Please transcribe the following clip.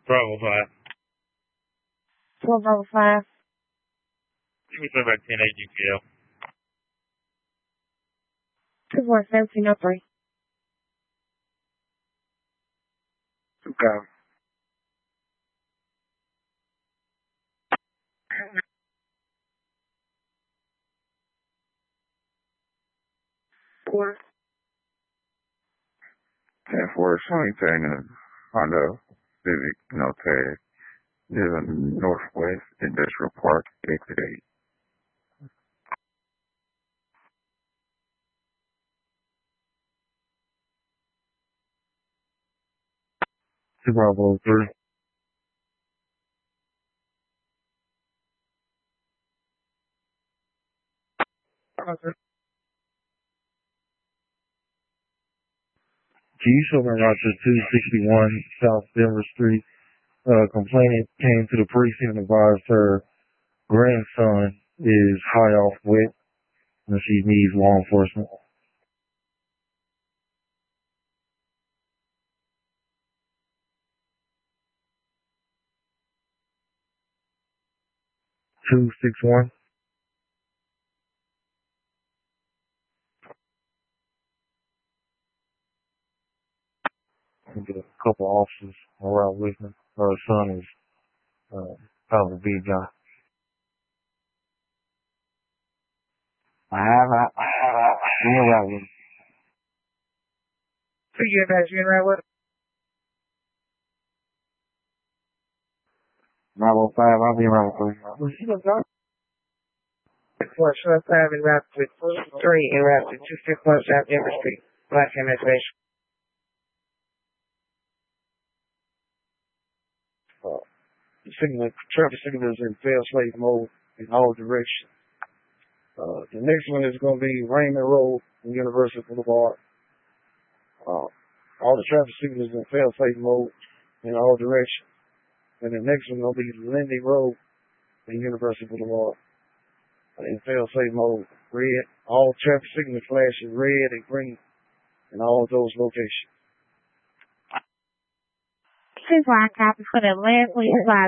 Bravo 5. 12 Bravo 5. Give me something like 10 AGPL. 241703. Okay. Four. 10-4 maintain a Honda Civic, tag. This is a Northwest Industrial Park, exit 8. Bravo 3. Okay. Can you show me around to 261 South Denver Street? Complainant came to the precinct and advised her grandson is high off wet and she needs law enforcement. Two six one. Get a couple officers around with me. Her son is kind of a big guy. Around with me. So you guys in right with? Bravo 5, I'll be around with 3. Well, she was on. 4 5 in route to 3 in route to 261 South Denver Street. Black MSH. Traffic signals in fail-safe mode in all directions. The next one is going to be Raymond Road and University Boulevard. All the traffic signals in fail-safe mode in all directions. And the next one is going to be Lindy Road and University Boulevard in fail-safe mode. Red. All traffic signals flashing red and green in all those locations. 2 black copy for the last week.